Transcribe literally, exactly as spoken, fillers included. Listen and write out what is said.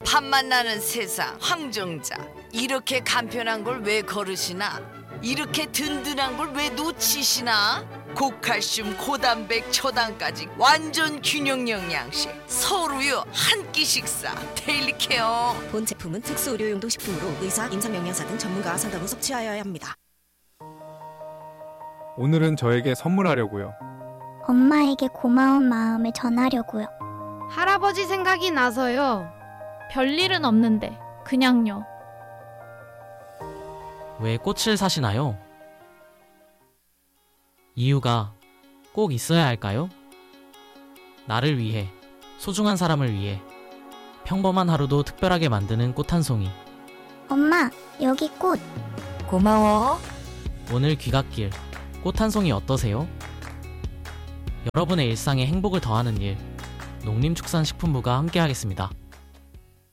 밥맛 나는 세상 황정자. 이렇게 간편한 걸 왜 거르시나? 이렇게 든든한 걸 왜 놓치시나? 고칼슘, 고단백, 초당까지 완전 균형 영양식. 서울우유 한 끼 식사 데일리 케어. 본 제품은 특수 의료용도 식품으로 의사, 임상영양사 등 전문가와 상담 후 섭취하여야 합니다. 오늘은 저에게 선물하려고요. 엄마에게 고마운 마음을 전하려고요. 할아버지 생각이 나서요. 별일은 없는데 그냥요. 왜 꽃을 사시나요? 이유가 꼭 있어야 할까요? 나를 위해, 소중한 사람을 위해 평범한 하루도 특별하게 만드는 꽃 한 송이. 엄마, 여기 꽃. 고마워. 오늘 귀갓길 꽃 한 송이 어떠세요? 여러분의 일상에 행복을 더하는 일, 농림축산식품부가 함께하겠습니다.